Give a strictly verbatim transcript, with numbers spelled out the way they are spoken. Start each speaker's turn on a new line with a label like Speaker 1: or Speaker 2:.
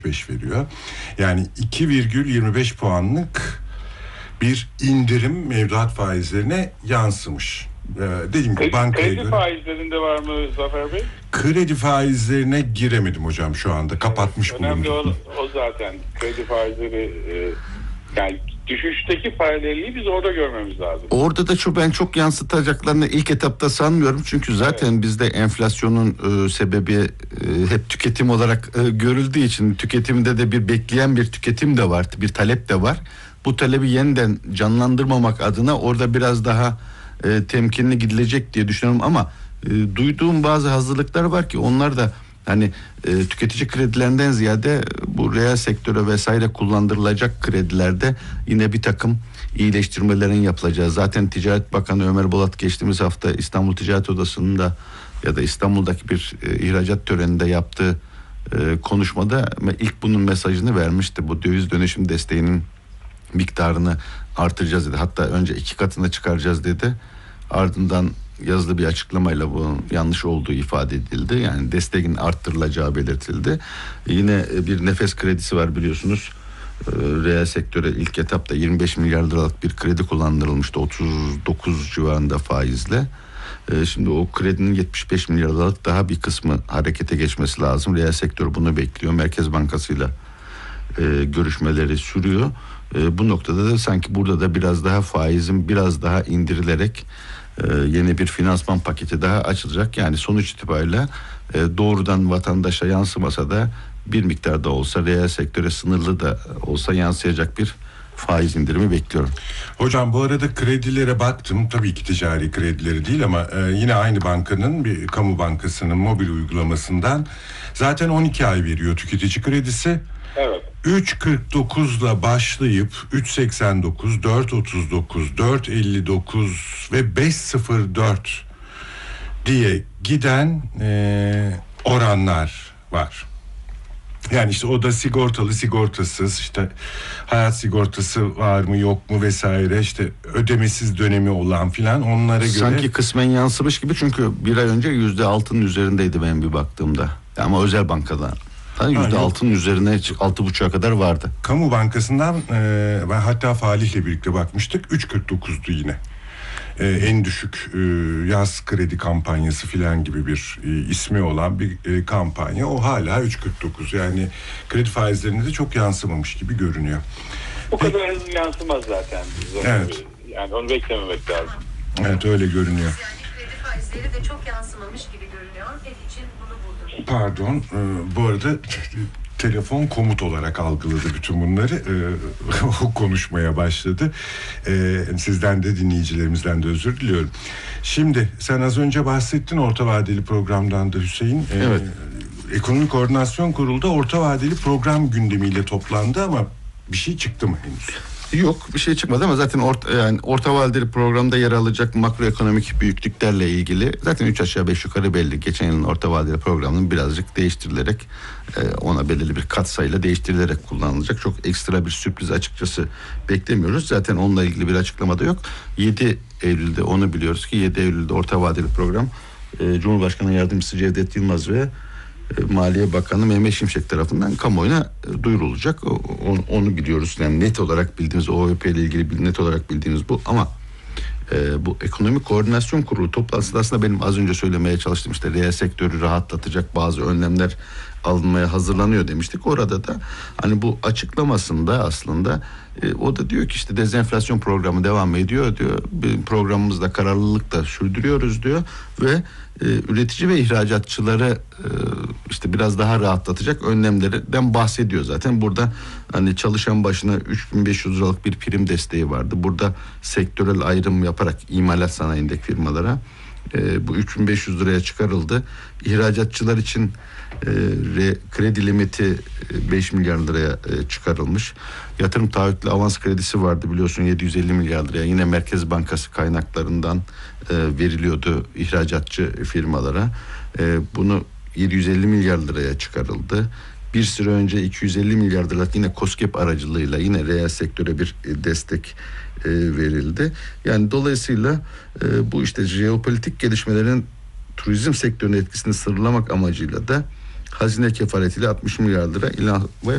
Speaker 1: beş veriyor. Yani iki virgül yirmi beş puanlık bir indirim mevduat faizlerine yansımış. Ee, dediğim gibi bankaya
Speaker 2: kredi
Speaker 1: göre...
Speaker 2: faizlerinde var mı Zafer Bey?
Speaker 1: Kredi faizlerine giremedim hocam şu anda. Kapatmış
Speaker 2: evet, önemli
Speaker 1: bulundum.
Speaker 2: o, o zaten. Kredi faizleri e, yani düşüşteki paralelliği biz orada görmemiz lazım.
Speaker 3: Orada da çok, ben çok yansıtacaklarını ilk etapta sanmıyorum. Çünkü zaten evet. bizde enflasyonun e, sebebi e, hep tüketim olarak e, görüldüğü için tüketimde de bir bekleyen bir tüketim de var. Bir talep de var. Bu talebi yeniden canlandırmamak adına orada biraz daha e, temkinli gidilecek diye düşünüyorum ama e, duyduğum bazı hazırlıklar var ki onlar da hani e, tüketici kredilerinden ziyade bu reel sektöre vesaire kullandırılacak kredilerde yine bir takım iyileştirmelerin yapılacağı. Zaten Ticaret Bakanı Ömer Bolat geçtiğimiz hafta İstanbul Ticaret Odası'nda ya da İstanbul'daki bir e, ihracat töreninde yaptığı e, konuşmada ilk bunun mesajını vermişti. Bu döviz dönüşüm desteğinin miktarını artıracağız dedi. Hatta önce iki katına çıkaracağız dedi. Ardından yazılı bir açıklamayla bunun yanlış olduğu ifade edildi. Yani desteğin arttırılacağı belirtildi. Yine bir nefes kredisi var biliyorsunuz. Ee, reel sektöre ilk etapta yirmi beş milyar liralık bir kredi kullandırılmıştı. otuz dokuz civarında faizle. Ee, şimdi o kredinin yetmiş beş milyar liralık daha bir kısmı harekete geçmesi lazım. Reel sektör bunu bekliyor. Merkez Bankası'yla e, görüşmeleri sürüyor. E, bu noktada da sanki burada da biraz daha faizin biraz daha indirilerek e, yeni bir finansman paketi daha açılacak. Yani sonuç itibariyle e, doğrudan vatandaşa yansımasa da bir miktar da olsa reel sektöre sınırlı da olsa yansıyacak bir faiz indirimi bekliyorum.
Speaker 1: Hocam bu arada kredilere baktım. Tabii ki ticari kredileri değil ama e, yine aynı bankanın bir kamu bankasının mobil uygulamasından zaten on iki ay veriyor tüketici kredisi.
Speaker 2: Evet.
Speaker 1: üç kırk dokuzla başlayıp üç seksen dokuz, dört otuz dokuz, dört elli dokuz ve beş sıfır dört diye giden e, oranlar var. Yani işte o da sigortalı sigortasız, işte hayat sigortası var mı yok mu vesaire, işte ödemesiz dönemi olan filan, onlara göre.
Speaker 3: Sanki kısmen yansımış gibi, çünkü bir ay önce yüzde altının üzerindeydi benim bir baktığımda. Ama özel bankadan. Yüzde altının üzerine altı buçuğa kadar vardı.
Speaker 1: Kamu bankasından e, ben hatta Falih'le birlikte bakmıştık, üç kırk dokuzdu yine. E, en düşük e, yaz kredi kampanyası filan gibi bir e, ismi olan bir e, kampanya. O hala üç kırk dokuz, yani kredi faizlerine de çok yansımamış gibi görünüyor.
Speaker 2: O kadar e, hızlı yansımaz zaten.
Speaker 1: Evet.
Speaker 2: Yani onu beklememek lazım.
Speaker 1: Evet, öyle görünüyor.
Speaker 4: Yani kredi faizleri de çok yansımamış gibi görünüyor. Onun için bunu buldum.
Speaker 1: Pardon, e, bu arada telefon komut olarak algıladı bütün bunları. E, o konuşmaya başladı. E, sizden de dinleyicilerimizden de özür diliyorum. Şimdi sen az önce bahsettin orta vadeli programdan da Hüseyin. E,
Speaker 3: evet.
Speaker 1: Ekonomik Koordinasyon Kurulu'da orta vadeli program gündemiyle toplandı ama bir şey çıktı mı henüz?
Speaker 3: Yok, bir şey çıkmadı ama zaten orta, yani orta vadeli programda yer alacak makroekonomik büyüklüklerle ilgili zaten üç aşağı beş yukarı belli. Geçen yılın orta vadeli programının birazcık değiştirilerek e, ona belirli bir katsayıyla değiştirilerek kullanılacak. Çok ekstra bir sürpriz açıkçası beklemiyoruz. Zaten onunla ilgili bir açıklama da yok. yedi Eylül'de onu biliyoruz ki yedi Eylül'de orta vadeli program e, Cumhurbaşkanı Yardımcısı Cevdet Yılmaz ve Maliye Bakanı Mehmet Şimşek tarafından kamuoyuna duyurulacak. Onu, onu biliyoruz. Yani net olarak bildiğimiz, O V P ile ilgili net olarak bildiğimiz bu. Ama e, bu Ekonomik Koordinasyon Kurulu toplantısında aslında benim az önce söylemeye çalıştığım işte reel sektörü rahatlatacak bazı önlemler alınmaya hazırlanıyor demiştik. Orada da hani bu açıklamasında aslında e, o da diyor ki işte dezenflasyon programı devam ediyor diyor. Programımızda kararlılıkla sürdürüyoruz diyor ve e, üretici ve ihracatçıları e, işte biraz daha rahatlatacak önlemlerden bahsediyor zaten. Burada hani çalışan başına üç bin beş yüz liralık bir prim desteği vardı. Burada sektörel ayrım yaparak imalat sanayindeki firmalara e, bu üç bin beş yüz liraya çıkarıldı. İhracatçılar için e, re, kredi limiti e, beş milyar liraya e, çıkarılmış. Yatırım taahhütlü avans kredisi vardı biliyorsun, yedi yüz elli milyar liraya. Yine Merkez Bankası kaynaklarından e, veriliyordu ihracatçı firmalara. E, bunu yedi yüz elli milyar liraya çıkarıldı. Bir süre önce iki yüz elli milyar liralık yine KOSGEB aracılığıyla yine reel sektöre bir e, destek e, verildi. Yani dolayısıyla e, bu işte jeopolitik gelişmelerin turizm sektörünün etkisini sınırlamak amacıyla da hazine kefaletiyle altmış milyar lira ilave